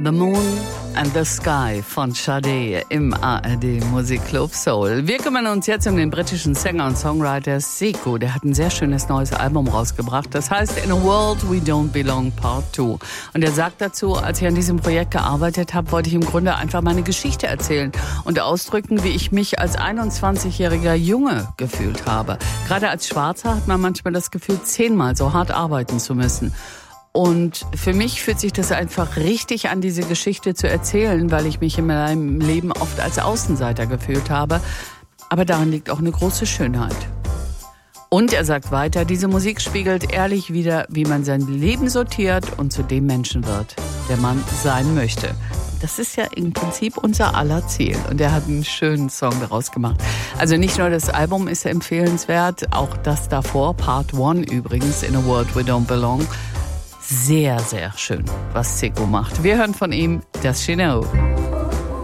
The Moon and the Sky von Sade im ARD Musikclub Soul. Wir kümmern uns jetzt um den britischen Sänger und Songwriter Sekou. Der hat ein sehr schönes neues Album rausgebracht. Das heißt In a World We Don't Belong Part 2. Und er sagt dazu, als ich an diesem Projekt gearbeitet habe, wollte ich im Grunde einfach meine Geschichte erzählen und ausdrücken, wie ich mich als 21-jähriger Junge gefühlt habe. Gerade als Schwarzer hat man manchmal das Gefühl, 10-mal so hart arbeiten zu müssen. Und für mich fühlt sich das einfach richtig an, diese Geschichte zu erzählen, weil ich mich in meinem Leben oft als Außenseiter gefühlt habe. Aber darin liegt auch eine große Schönheit. Und er sagt weiter, diese Musik spiegelt ehrlich wider, wie man sein Leben sortiert und zu dem Menschen wird, der man sein möchte. Das ist ja im Prinzip unser aller Ziel. Und er hat einen schönen Song daraus gemacht. Also nicht nur das Album ist empfehlenswert, auch das davor, Part 1 übrigens, In a World We Don't Belong. Sehr, sehr schön, was Sekou macht. Wir hören von ihm Das Chino.